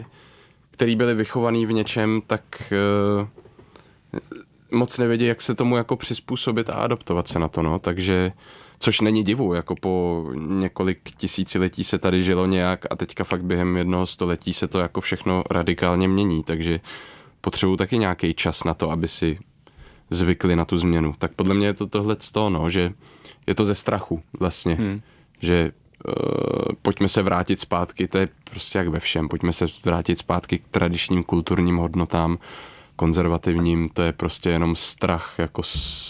který byli vychovaný v něčem, tak moc nevědí, jak se tomu jako přizpůsobit a adaptovat se na to, no, takže což není divu, jako po několik tisíciletí se tady žilo nějak a teďka fakt během jednoho století se to jako všechno radikálně mění, takže potřebuju taky nějaký čas na to, aby si zvykli na tu změnu. Tak podle mě je to tohleto, no, že je to ze strachu vlastně, že pojďme se vrátit zpátky, to je prostě jak ve všem, pojďme se vrátit zpátky k tradičním kulturním konzervativním, to je prostě jenom strach jako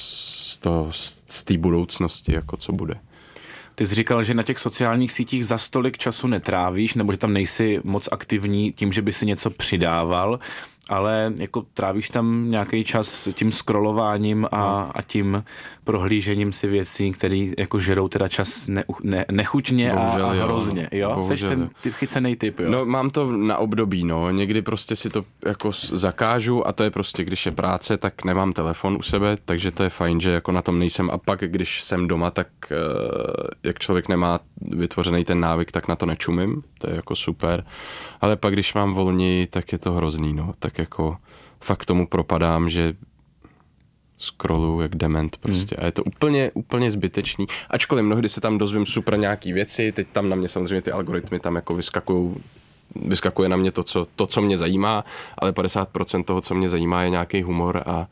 z té budoucnosti, jako co bude. Ty jsi říkal, že na těch sociálních sítích za stolik času netrávíš, nebo že tam nejsi moc aktivní tím, že by si něco přidával, ale jako trávíš tam nějaký čas tím scrollováním a tím prohlížením si věcí, které jako žerou teda čas nechuťně a hrozně. Jo? Seš ten chycenej typ, jo? No, mám to na období, no. Někdy prostě si to jako zakážu a to je prostě, když je práce, tak nemám telefon u sebe, takže to je fajn, že jako na tom nejsem. A pak, když jsem doma, tak jak člověk nemá vytvořený ten návyk, tak na to nečumím. To je jako super. Ale pak, když mám volní, tak je to hrozný, no. Tak jako fakt tomu propadám, že scrolluju jak dement prostě. A je to úplně zbytečný. Ačkoliv mnohdy se tam dozvím super nějaký věci, teď tam na mě samozřejmě ty algoritmy tam jako vyskakuje na mě to, co mě zajímá, ale 50% toho, co mě zajímá, je nějaký humor a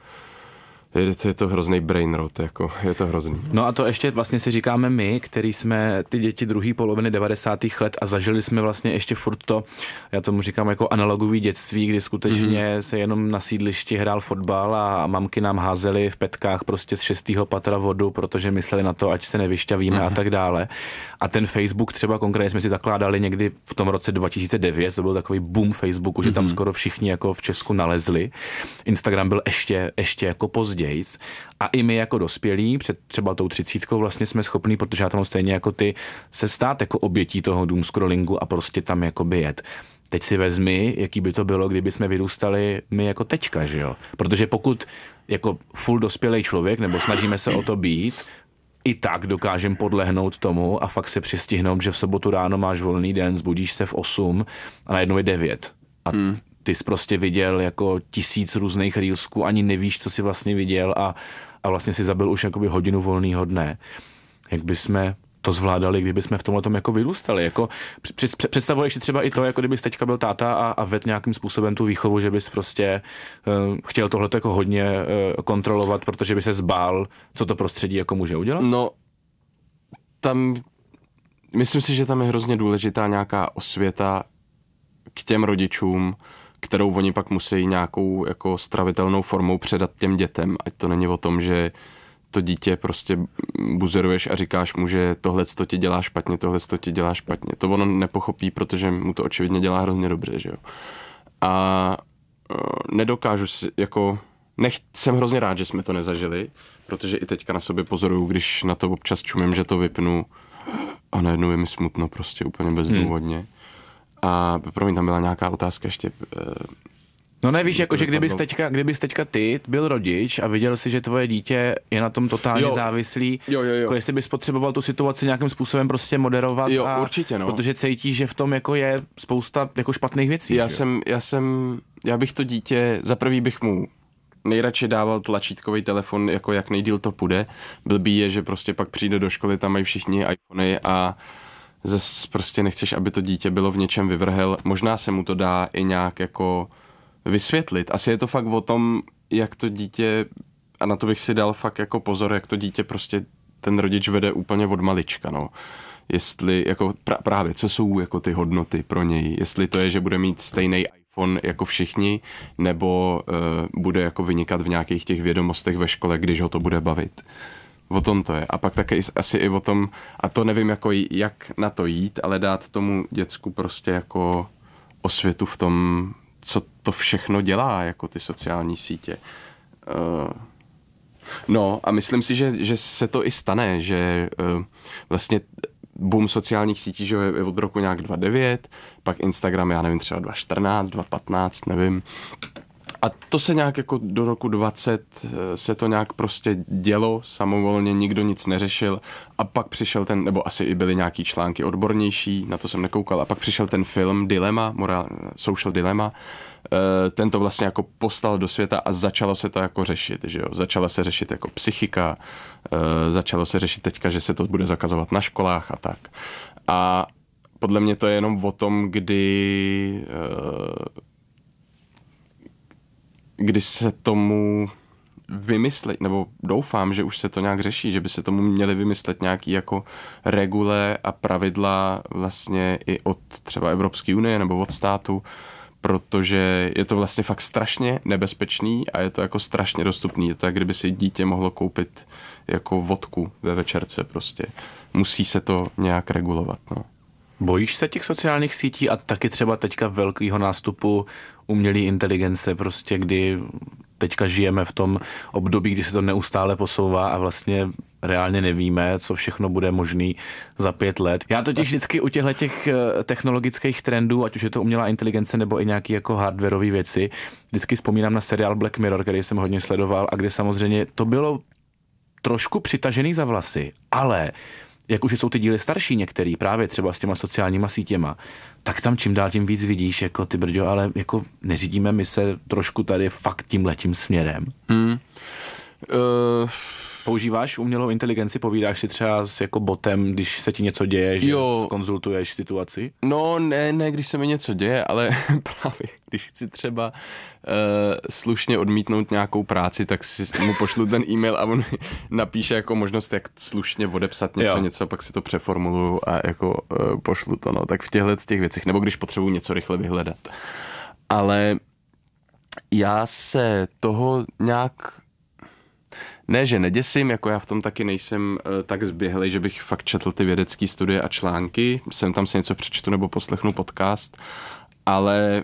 je to hrozný brain rot, jako, je to hrozný. No a to ještě vlastně si říkáme my, který jsme ty děti druhé poloviny 90. let a zažili jsme vlastně ještě furt to, já tomu říkám jako analogový dětství, kdy skutečně se jenom na sídlišti hrál fotbal a mamky nám házely v petkách prostě z 6. patra vodu, protože mysleli na to, ať se nevyšťavíme a tak dále. A ten Facebook třeba konkrétně jsme si zakládali někdy v tom roce 2009, to byl takový boom Facebooku, že tam skoro všichni jako v Česku nalezli. Instagram byl ještě jako později. A i my jako dospělí, před třeba tou 30 vlastně jsme schopní, protože já tam stejně jako ty, se stát jako obětí toho doomscrollingu a prostě tam jako jet. Teď si vezmi, jaký by to bylo, kdyby jsme vyrůstali my jako teďka, že jo? Protože pokud jako full dospělej člověk, nebo snažíme se o to být, i tak dokážeme podlehnout tomu a fakt se přistihnout, že v sobotu ráno máš volný den, zbudíš se v 8 a najednou je 9. A ty jsi prostě viděl jako 1000 různých reelsků, ani nevíš, co jsi vlastně viděl a vlastně si zabil už jakoby hodinu volného dne. Jak bychom to zvládali, kdyby jsme v tomhletom jako vyrůstali? Jako, představuješ si třeba i to, jako kdybys teďka byl táta a vedl nějakým způsobem tu výchovu, že bys prostě chtěl tohleto jako hodně kontrolovat, protože by se zbál, co to prostředí jako může udělat? No, tam myslím si, že tam je hrozně důležitá nějaká osvěta k těm rodičům, kterou oni pak musí nějakou jako stravitelnou formou předat těm dětem. Ať to není o tom, že to dítě prostě buzeruješ a říkáš mu, že tohleto ti dělá špatně, tohleto ti dělá špatně. To ono nepochopí, protože mu to očividně dělá hrozně dobře, že jo. A nedokážu si, jako, jsem hrozně rád, že jsme to nezažili, protože i teďka na sobě pozoruju, když na to občas čumím, že to vypnu a najednou je mi smutno prostě úplně bezdůvodně. A promiň, tam byla nějaká otázka ještě. No nevíš, jako, že kdybys teďka ty byl rodič a viděl si, že tvoje dítě je na tom totálně závislý, jo. Jako jestli bys potřeboval tu situaci nějakým způsobem prostě moderovat. Jo, určitě, no. Protože cítíš, že v tom jako je spousta jako špatných věcí. Já bych to dítě, za prvý bych mu nejradši dával tlačítkový telefon, jako jak nejdýl to půjde. Blbý je, že prostě pak přijde do školy, tam mají všichni iPhony a zase prostě nechceš, aby to dítě bylo v něčem vyvrhel. Možná se mu to dá i nějak jako vysvětlit. Asi je to fakt o tom, jak to dítě, a na to bych si dal fakt jako pozor, jak to dítě prostě ten rodič vede úplně od malička, no. Jestli, jako právě, co jsou jako ty hodnoty pro něj. Jestli to je, že bude mít stejný iPhone jako všichni, nebo bude jako vynikat v nějakých těch vědomostech ve škole, když ho to bude bavit. O tom to je. A pak také asi i o tom, a to nevím, jako jak na to jít, ale dát tomu děcku prostě jako osvětu v tom, co to všechno dělá, jako ty sociální sítě. No a myslím si, že se to i stane, že vlastně boom sociálních sítí, že je od roku nějak 2009, pak Instagram, já nevím, třeba 2014, 2015, nevím. A to se nějak jako do roku 20 se to nějak prostě dělo samovolně, nikdo nic neřešil a pak přišel ten, nebo asi i byly nějaký články odbornější, na to jsem nekoukal, a pak přišel ten film Dilema, Social Dilemma, ten to vlastně jako poslal do světa a začalo se to jako řešit, že jo, začala se řešit jako psychika, začalo se řešit teďka, že se to bude zakazovat na školách a tak. A podle mě to je jenom o tom, kdy se tomu vymyslet, nebo doufám, že už se to nějak řeší, že by se tomu měli vymyslet nějaký jako regule a pravidla vlastně i od třeba Evropské unie nebo od státu, protože je to vlastně fakt strašně nebezpečný a je to jako strašně dostupný. Je to, jak kdyby si dítě mohlo koupit jako vodku ve večerce prostě. Musí se to nějak regulovat, no. Bojíš se těch sociálních sítí a taky třeba teďka velkého nástupu umělé inteligence, prostě kdy teďka žijeme v tom období, kdy se to neustále posouvá a vlastně reálně nevíme, co všechno bude možný za 5 let. Já totiž vždycky u těchto technologických trendů, ať už je to umělá inteligence nebo i nějaký jako hardwareové věci, vždycky vzpomínám na seriál Black Mirror, který jsem hodně sledoval a kde samozřejmě to bylo trošku přitažený za vlasy, ale jak už jsou ty díly starší některý, právě třeba s těma sociálníma sítěma, tak tam čím dál tím víc vidíš, jako ty brďo, ale jako neřídíme my se trošku tady fakt tímhletím směrem. Používáš umělou inteligenci, povídáš si třeba s jako botem, když se ti něco děje, že konzultuješ situaci? No ne, když se mi něco děje, ale právě když chci třeba slušně odmítnout nějakou práci, tak si mu pošlu ten e-mail a on napíše jako možnost, jak slušně odepsat něco, pak si to přeformuluju a jako pošlu to, no. Tak v těch věcech, nebo když potřebuji něco rychle vyhledat. Ale já se toho nějak ne, že neděsím, jako já v tom taky nejsem tak zběhlej, že bych fakt četl ty vědecké studie a články, sem tam si něco přečtu nebo poslechnu podcast, ale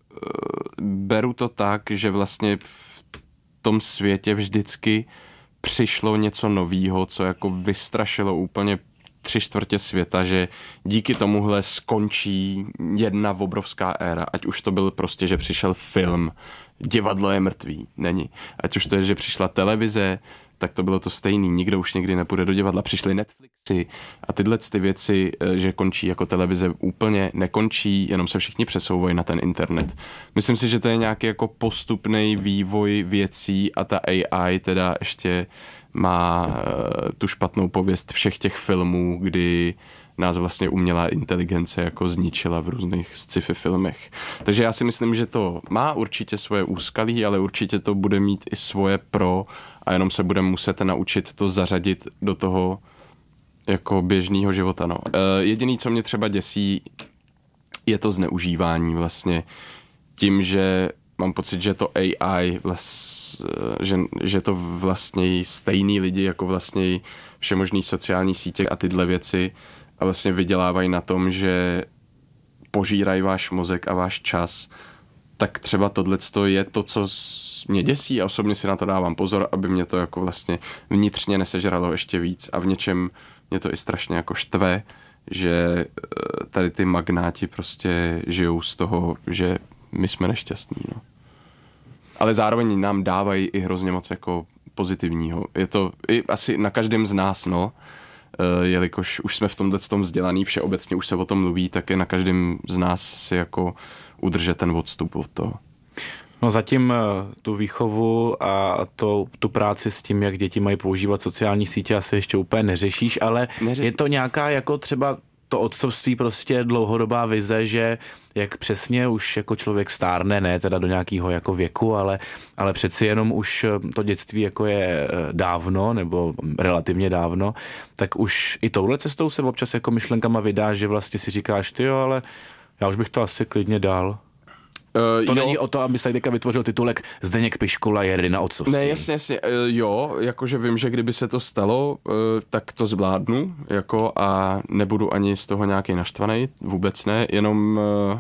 beru to tak, že vlastně v tom světě vždycky přišlo něco novýho, co jako vystrašilo úplně 3/4 světa, že díky tomuhle skončí jedna obrovská éra, ať už to byl prostě, že přišel film, divadlo je mrtvý, není. Ať už to je, že přišla televize, tak to bylo to stejný, nikdo už nikdy nepůjde do divadla, přišly Netflixy a tyhle ty věci, že končí jako televize, úplně nekončí, jenom se všichni přesouvají na ten internet. Myslím si, že to je nějaký jako postupný vývoj věcí a ta AI teda ještě má tu špatnou pověst všech těch filmů, kdy nás vlastně umělá inteligence jako zničila v různých sci-fi filmech. Takže já si myslím, že to má určitě svoje úskalí, ale určitě to bude mít i svoje pro a jenom se budeme muset naučit to zařadit do toho jako běžného života. No. Jediný, co mě třeba děsí, je to zneužívání vlastně tím, že mám pocit, že to AI, že to vlastně stejný lidi jako vlastně všemožný sociální sítě a tyhle věci a vlastně vydělávají na tom, že požírají váš mozek a váš čas, tak třeba tohleto je to, co mě děsí a osobně si na to dávám pozor, aby mě to jako vlastně vnitřně nesežralo ještě víc a v něčem mě to i strašně jako štve, že tady ty magnáti prostě žijou z toho, že my jsme nešťastní, no. Ale zároveň nám dávají i hrozně moc jako pozitivního. Je to i asi na každém z nás, no, jelikož už jsme v tomto vzdělaný, všeobecně už se o tom mluví, tak je na každém z nás si jako udržet ten odstup od toho. No zatím tu výchovu a tu práci s tím, jak děti mají používat sociální sítě, asi ještě úplně neřešíš, ale je to nějaká jako třeba to otcovství prostě dlouhodobá vize, že jak přesně už jako člověk stárne, ne teda do nějakého jako věku, ale přeci jenom už to dětství jako je dávno, nebo relativně dávno, tak už i touhle cestou se občas jako myšlenkama vydáš, že vlastně si říkáš, tyjo, ale já už bych to asi klidně dal. To není o to, aby se teďka vytvořil titulek Zdeněk Piškula je na otcovství. Ne, jasně, jo, jakože vím, že kdyby se to stalo, tak to zvládnu, jako a nebudu ani z toho nějaký naštvaný, vůbec ne, jenom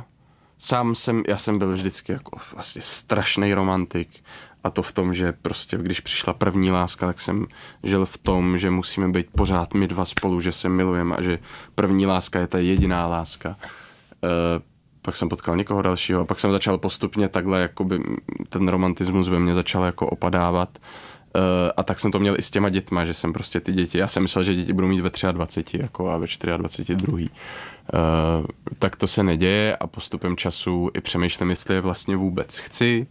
já jsem byl vždycky jako vlastně strašný romantik a to v tom, že prostě když přišla první láska, tak jsem žil v tom, že musíme být pořád my dva spolu, že se milujeme a že první láska je ta jediná láska. pak jsem potkal někoho dalšího a pak jsem začal postupně takhle, jakoby ten romantismus ve mně začal jako opadávat. A tak jsem to měl i s těma dětma, že jsem prostě ty děti, já jsem myslel, že děti budou mít ve 23 jako a ve 24 druhý. Tak to se neděje a postupem času i přemýšlím, jestli je vlastně vůbec chci.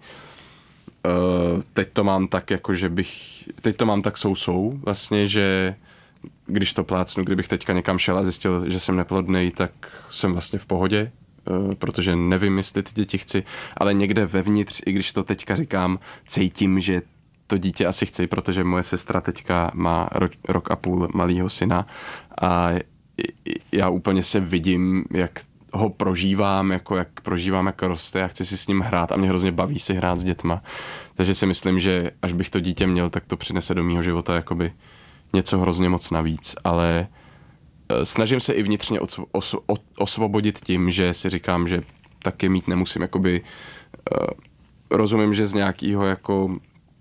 Teď to mám tak, jako že teď to mám tak sousou vlastně, že když to plácnu, kdybych teďka někam šel a zjistil, že jsem neplodnej, tak jsem vlastně v pohodě, protože nevím, jestli ty děti chci, ale někde vevnitř, i když to teďka říkám, cítím, že to dítě asi chci, protože moje sestra teďka má rok a půl malýho syna a já úplně se vidím, jak ho prožívám, jak prožívám, jak roste a chci si s ním hrát a mě hrozně baví si hrát s dětma. Takže si myslím, že až bych to dítě měl, tak to přinese do mýho života jakoby něco hrozně moc navíc, ale snažím se i vnitřně osvobodit tím, že si říkám, že taky mít nemusím, jakoby rozumím, že z nějakého jako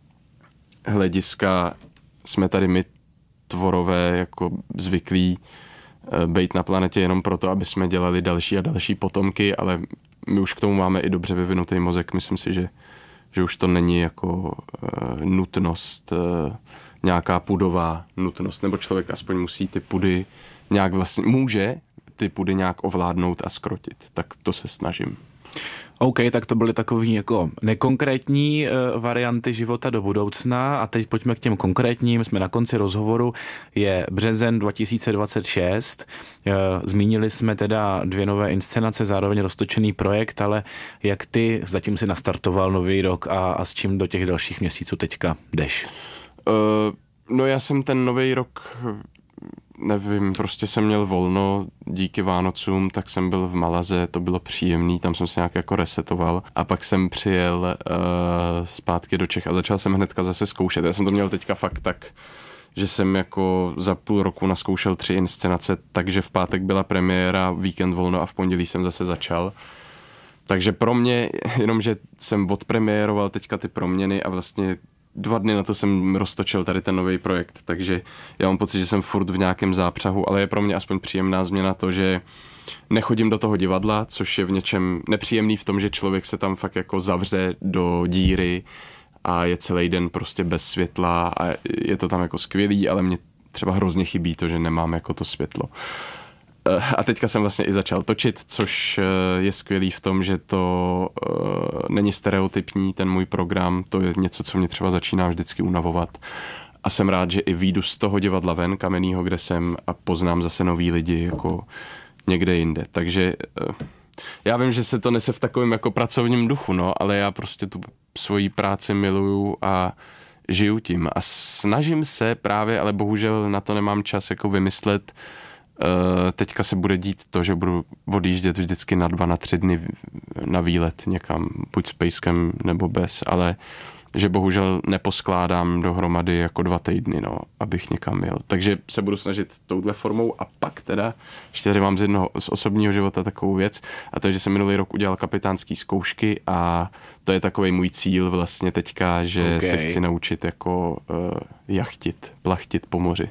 hlediska jsme tady my tvorové jako zvyklí bejt na planetě jenom proto, aby jsme dělali další a další potomky, ale my už k tomu máme i dobře vyvinutý mozek. Myslím si, že už to není jako nutnost, nějaká pudová nutnost, nebo člověk aspoň musí ty pudy nějak vlastně, může ty pudy nějak ovládnout a skrotit. Tak to se snažím. OK, tak to byly takový jako nekonkrétní varianty života do budoucna a teď pojďme k těm konkrétním. Jsme na konci rozhovoru, je březen 2026. Zmínili jsme teda 2 nové inscenace, zároveň roztočený projekt, ale jak ty zatím si nastartoval nový rok a s čím do těch dalších měsíců teďka jdeš? No já jsem ten nový rok, nevím, prostě jsem měl volno díky Vánocům, tak jsem byl v Malaze, to bylo příjemný, tam jsem se nějak jako resetoval a pak jsem přijel zpátky do Čech a začal jsem hnedka zase zkoušet. Já jsem to měl teďka fakt tak, že jsem jako za půl roku naskoušel 3 inscenace, takže v pátek byla premiéra, víkend volno a v pondělí jsem zase začal. Takže pro mě, jenom že jsem odpremiéroval teďka ty proměny a vlastně 2 dny na to jsem roztočil tady ten nový projekt, takže já mám pocit, že jsem furt v nějakém zápřahu, ale je pro mě aspoň příjemná změna to, že nechodím do toho divadla, což je v něčem nepříjemný v tom, že člověk se tam fakt jako zavře do díry a je celý den prostě bez světla a je to tam jako skvělý, ale mě třeba hrozně chybí to, že nemám jako to světlo. A teďka jsem vlastně i začal točit, což je skvělý v tom, že to není stereotypní, ten můj program, to je něco, co mě třeba začíná vždycky unavovat. A jsem rád, že i výjdu z toho divadla ven, Kamennýho, kde jsem a poznám zase nový lidi jako někde jinde. Takže já vím, že se to nese v takovém jako pracovním duchu, no, ale já prostě tu svoji práci miluju a žiju tím. A snažím se právě, ale bohužel na to nemám čas jako vymyslet. Teďka se bude dít to, že budu odjíždět vždycky na 2, na 3 dny na výlet někam, buď s pejskem nebo bez, ale že bohužel neposkládám dohromady jako 2 týdny, no, abych někam jel. Takže se budu snažit touhle formou a pak teda, ještě tady mám z osobního života takovou věc a to je, že jsem minulý rok udělal kapitánský zkoušky a to je takovej můj cíl vlastně teďka, že se chci naučit jako jachtit, plachtit po moři.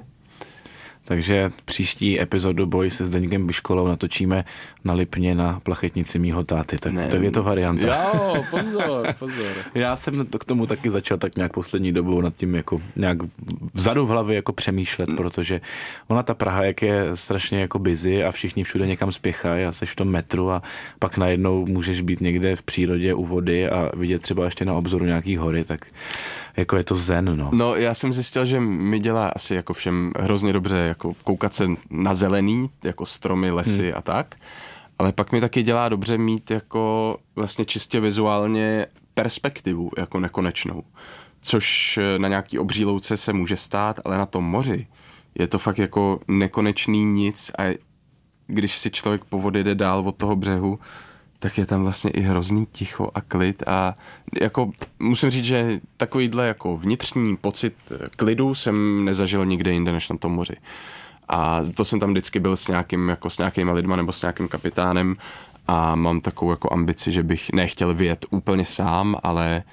Takže příští epizodu Boj se Zdeňkem Biškolou natočíme na Lipně na plachetnici mýho táty. Tak je to varianta. Jo, pozor. Já jsem k tomu taky začal tak nějak poslední dobou nad tím jako nějak vzadu v hlavě jako přemýšlet, protože ona ta Praha, jak je strašně jako busy a všichni všude někam spěchají a seš v tom metru a pak najednou můžeš být někde v přírodě u vody a vidět třeba ještě na obzoru nějaký hory, tak jako je to zen, no. No, já jsem zjistil, že mi dělá asi jako všem hrozně dobře jako koukat se na zelený, jako stromy, lesy a tak, ale pak mi taky dělá dobře mít jako vlastně čistě vizuálně perspektivu jako nekonečnou, což na nějaký obří louce se může stát, ale na tom moři je to fakt jako nekonečný nic a když si člověk po vodě jde dál od toho břehu, tak je tam vlastně i hrozný ticho a klid a jako musím říct, že takovýhle jako vnitřní pocit klidu jsem nezažil nikde jinde než na tom moři. A to jsem tam vždycky byl s nějakýma lidma nebo s nějakým kapitánem a mám takovou jako ambici, že bych nechtěl vyjet úplně sám, ale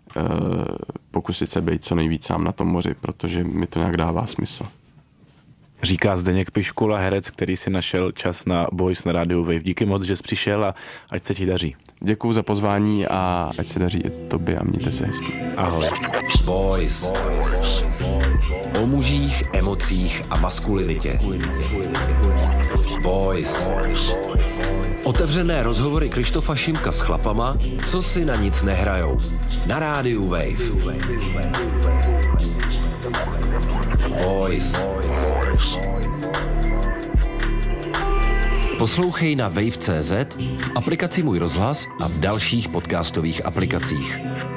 pokusit se být co nejvíc sám na tom moři, protože mi to nějak dává smysl. Říká Zdeněk Piškula, herec, který si našel čas na Boys na rádiu Wave. Díky moc, že jsi přišel a ať se ti daří. Děkuju za pozvání a ať se daří i tobě a mějte se hezky. Ahoj. Boys. O mužích, emocích a maskulinitě. Boys. Otevřené rozhovory Krištofa Šimka s chlapama, co si na nic nehrajou. Na rádiu Wave. Boys. Poslouchej na wave.cz, v aplikaci Můj rozhlas a v dalších podcastových aplikacích.